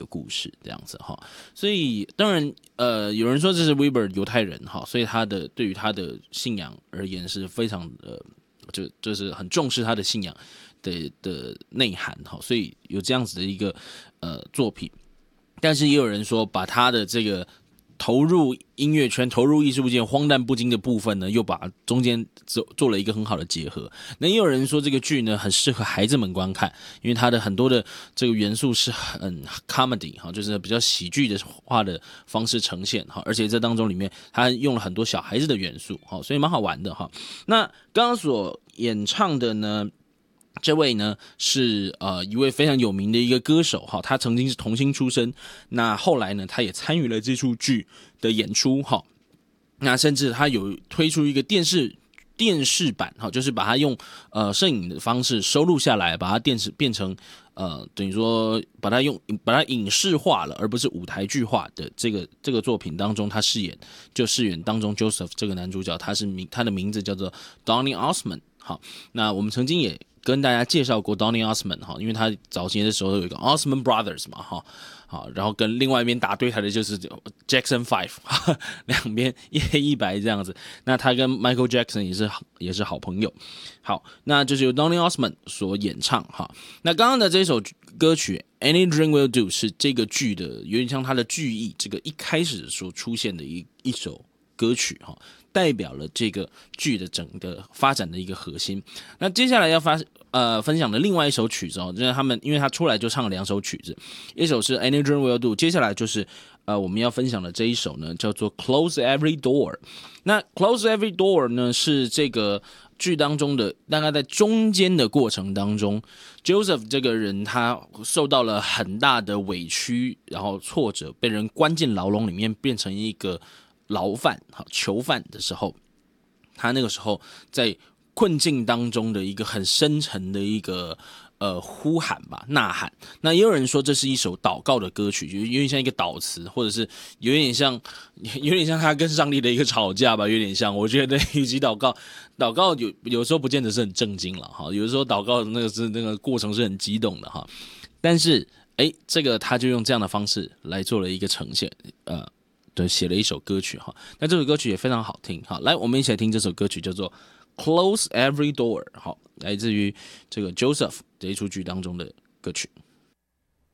故事这样子哈。所以当然有人说这是 Weber 犹太人哈，所以对于他的信仰而言是非常就是很重视他的信仰的内涵哈，所以有这样子的一个作品。但是也有人说把他的这个投入音乐圈、投入艺术界荒诞不经的部分呢，又把中间做了一个很好的结合。那也有人说这个剧呢很适合孩子们观看，因为它的很多的这个元素是很 comedy 哈，就是比较喜剧的化的方式呈现哈，而且这当中里面它用了很多小孩子的元素哈，所以蛮好玩的哈。那刚刚所演唱的呢？这位呢是一位非常有名的一个歌手哈，他曾经是童星出身，那后来呢他也参与了这出剧的演出哈，那甚至他有推出一个电视版哈，就是把它用摄影的方式收录下来，把它变成等于说把它影视化了，而不是舞台剧化的这个作品当中，他饰演当中 Joseph 这个男主角，他的名字叫做 Donny Osmond 好，那我们曾经也跟大家介绍过 Donny Osmond 哈，因为他早期的时候有一个 Osmond Brothers 嘛哈，好，然后跟另外一边打对台的就是 Jackson 5， 两边一黑一白这样子。那他跟 Michael Jackson 也是好朋友。好，那就是由 Donny Osmond 所演唱哈。那刚刚的这首歌曲 Any Dream Will Do 是这个剧的有点像它的剧意，这个一开始所出现的一首歌曲哈，代表了这个剧的整个发展的一个核心。那接下来要分享的另外一首曲子哦，就是因为他出来就唱了2首曲子，一首是 Any Dream Will Do， 接下来就是我们要分享的这一首呢叫做 Close Every Door。 那 Close Every Door 呢是这个剧当中的大概在中间的过程当中 Joseph 这个人他受到了很大的委屈，然后挫折，被人关进牢笼里面，变成一个牢犯囚犯的时候，他那个时候在困境当中的一个很深沉的一个呼喊吧，呐喊。那也有人说这是一首祷告的歌曲，有点像一个祷词，或者是有点像他跟上帝的一个吵架吧，有点像。我觉得与其祷告有时候不见得是很正经了哈，有的时候祷告那个过程是很激动的哈。但是这个他就用这样的方式来做了一个呈现，对，写了一首歌曲哈。那这首歌曲也非常好听哈。来，我们一起来听这首歌曲，叫做 Close Every Door， 好，来自于这个 Joseph 这一出剧当中的歌曲。